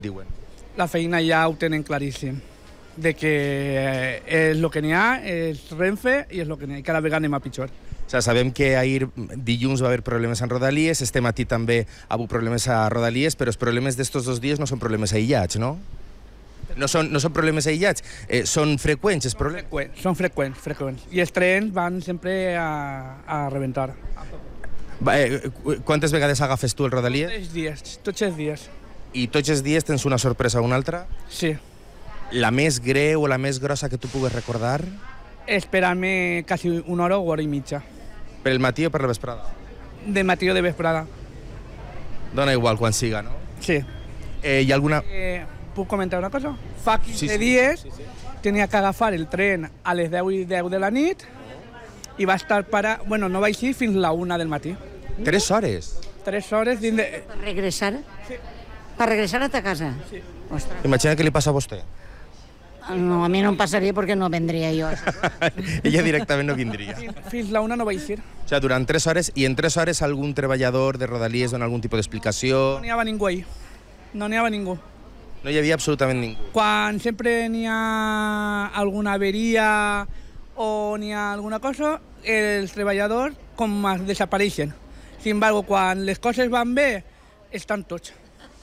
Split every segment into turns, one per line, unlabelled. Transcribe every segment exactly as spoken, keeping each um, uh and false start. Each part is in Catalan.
Diuen.
La feina ja ho tenen claríssim, de que eh, és el que n'hi ha, és Renfe i és el que n'hi ha, i cada vegada anem a pitjor.
O sigui, sabem que ahir dilluns va haver problemes en Rodalies, este matí també ha hagut problemes a Rodalies, però els problemes d'estos dos dies no són problemes aïllats, no? No són, no són problemes aïllats, eh, són freqüents els problemes.
Freqüents, són freqüents, freqüents. I els trens van sempre a, a rebentar.
Va, eh, quantes vegades agafes tu el Rodalies?
Tots els dies, tots els dies.
I tots els dies tens una sorpresa o una altra?
Sí.
La més greu o la més grossa que tu pugues recordar?
Esperar-me quasi una hora o hora i mitja.
Per el matí o per la vesprada?
De matí o de vesprada.
Dona igual quan siga, no?
Sí.
Eh, hi ha alguna...
Eh, puc comentar una cosa? Fa quinze
Sí, sí.
dies sí, sí. tenia que agafar el tren a les deu i deu de la nit i va estar parat... Bueno, no vaig ir fins la una del matí.
Tres hores?
Tres hores dins de...
Per regressar?
Sí.
Per regressar a ta casa?
Sí.
Ostres.
Imagina què li passa a vostè.
No, a mi no em passaria perquè no vendria jo.
Ella directament no vindria.
Fins, fins la una no vaig ir.
O sigui, durant tres hores, i en tres hores algun treballador de Rodalies dona algun tipus d'explicació?
No n'hi havia ningú ahí. No n'hi havia ningú.
No hi havia absolutament ningú.
Quan sempre n'hi ha alguna averia o n'hi ha alguna cosa, els treballadors com es desapareixen. Sin embargo, quan les coses van bé, estan tots.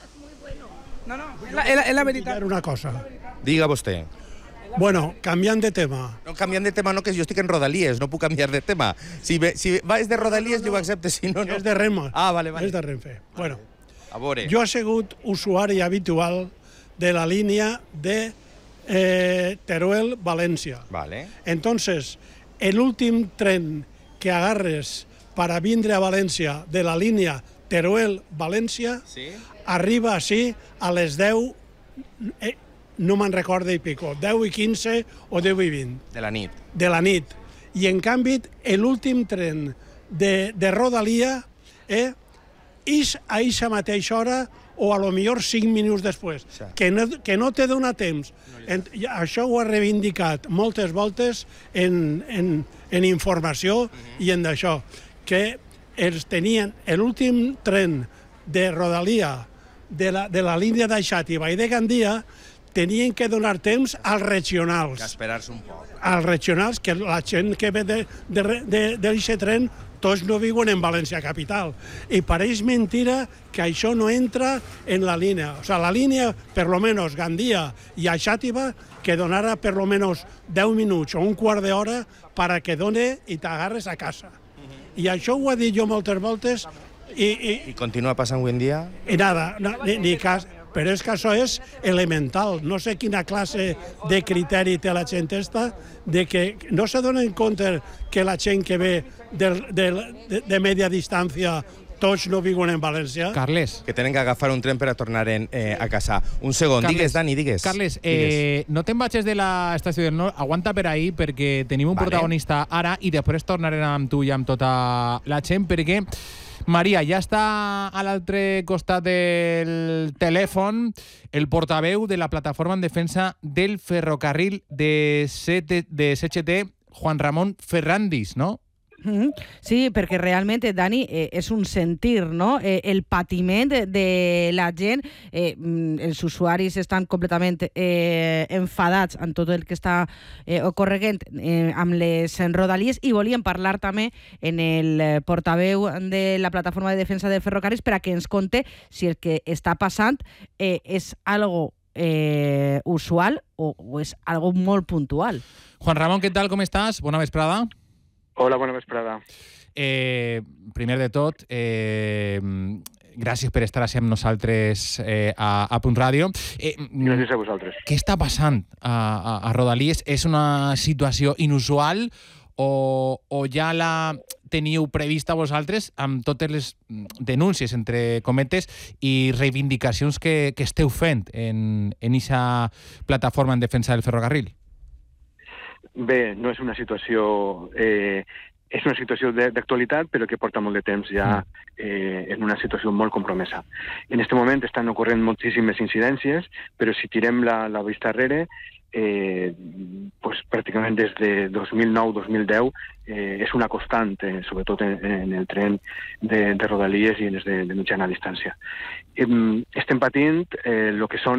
No, no, és la, és la, és la veritat.
Dir una cosa.
Diga vostè.
Bueno, canviant de tema.
No, canviant de tema no, que jo estic en Rodalies, no puc canviar de tema. Si, ve, si vas de Rodalies, jo ho accepte, si no, no.
És de Renfe.
Ah, vale, vale.
És de Renfe. Bueno,
a veure.
jo he sigut usuari habitual de la línia de eh, Teruel-València.
Vale.
Entonces, el últim tren que agarres para vindre a València de la línia Teruel-València
Sí?
arriba així a les deu, eh, no me'n recordo i pico, deu i quinze o deu i vint
De la nit.
de la nit. I en canvi, l'últim tren de, de Rodalia eh, és a aquesta mateixa hora o a lo millor cinc minuts després,
Sí.
que no, que no te dona temps. En, això ho ha reivindicat moltes voltes en, en, en informació uh-huh. i en d'això, que els tenien l'últim tren de Rodalia de la, de la línia d'Aixàtiva i de Gandia tenien que donar temps als regionals.
Esperar-se un poc.
Als regionals, que la gent que ve d'aquest tren tots no viuen en València capital. I pareix mentira que això no entra en la línia. O sigui, la línia, per lo menos, Gandia i Aixàtiva, que donara per lo menos deu minuts o un quart d'hora para que done i t'agarres a casa. I això ho he dit jo moltes voltes i, i,
I continua passant avui en dia?
i nada, no, ni, ni cas. Però és que això és elemental. No sé quina classe de criteri té la gent esta, de que no se donen compte que la gent que ve de, de, de, de media distància tots no viuen en València.
Carles.
Que tenen que agafar un tren per a tornar en, eh, a casa. Un segon,
Carles,
digues, Dani, digues.
Carles,
digues.
eh, no te'n vagis de l'estació del Nord, aguanta per ahí perquè tenim un
Vale.
protagonista ara i després tornarem amb tu i amb tota la gent perquè Maria, ja està a l'altre costat del telèfon el portaveu de la plataforma en defensa del ferrocarril de, C T, de C H T, Juan Ramón Ferrandis, no?
Mm-hmm. Sí, perquè realment, Dani, eh, és un sentir, no? Eh, el patiment de, de la gent, eh, els usuaris estan completament eh, enfadats amb tot el que està eh, ocorrent eh, amb les Rodalies i volíem parlar també en el portaveu de la plataforma de defensa de ferrocarrils per a que ens conte si el que està passant eh, és algo eh, usual o, o és algo molt puntual.
Juan Ramón, què tal, com estàs? Bona vesprada.
Hola, bona vesprada.
Eh, primer de tot, eh, gràcies per estar així amb nosaltres eh, a, a Punt Ràdio. Eh,
Gràcies a vosaltres.
Què està passant a, a, a Rodalies? És una situació inusual o, o ja la teniu prevista vosaltres amb totes les denúncies, entre cometes, i reivindicacions que, que esteu fent en aquesta plataforma en defensa del ferrocarril?
Bé, no és una situació... Eh, és una situació d'actualitat, però que porta molt de temps ja eh, en una situació molt compromesa. En aquest moment estan ocorrent moltíssimes incidències, però si tirem la, la vista arrere, eh, pues pràcticament des de dos mil nou dos mil deu eh, és una constant, eh, sobretot en, en el tren de, de Rodalies i en els de, de mitjana distància. Eh, estem patint el eh, que són